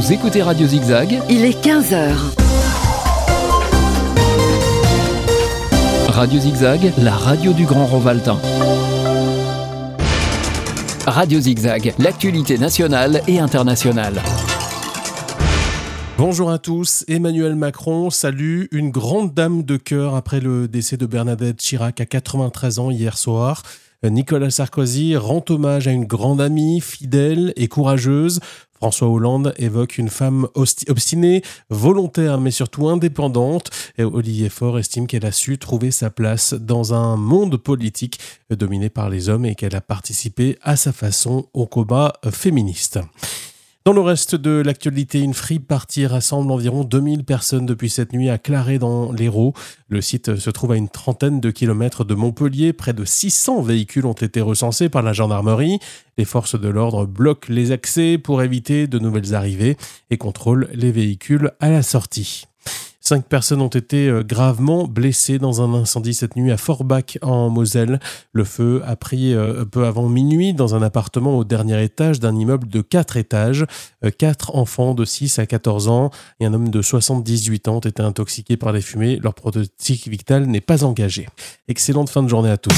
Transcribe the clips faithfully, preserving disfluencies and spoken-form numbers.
Vous écoutez Radio Zigzag. Il est quinze heures. Radio Zigzag, la radio du Grand Rovaltain. Radio Zigzag, l'actualité nationale et internationale. Bonjour à tous, Emmanuel Macron salue une grande dame de cœur après le décès de Bernadette Chirac à quatre-vingt-treize ans hier soir. Nicolas Sarkozy rend hommage à une grande amie, fidèle et courageuse. François Hollande évoque une femme osti- obstinée, volontaire mais surtout indépendante. Et Olivier Faure estime qu'elle a su trouver sa place dans un monde politique dominé par les hommes et qu'elle a participé à sa façon au combat féministe. Dans le reste de l'actualité, une free party rassemble environ deux mille personnes depuis cette nuit à Claré dans l'Hérault. Le site se trouve à une trentaine de kilomètres de Montpellier. Près de six cents véhicules ont été recensés par la gendarmerie. Les forces de l'ordre bloquent les accès pour éviter de nouvelles arrivées et contrôlent les véhicules à la sortie. Cinq personnes ont été gravement blessées dans un incendie cette nuit à Forbach en Moselle. Le feu a pris peu avant minuit dans un appartement au dernier étage d'un immeuble de quatre étages. Quatre enfants de six à quatorze ans et un homme de soixante-dix-huit ans ont été intoxiqués par les fumées. Leur pronostic vital n'est pas engagé. Excellente fin de journée à tous.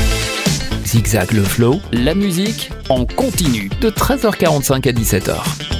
Zigzag le flow, la musique en continu de treize heures quarante-cinq à dix-sept heures.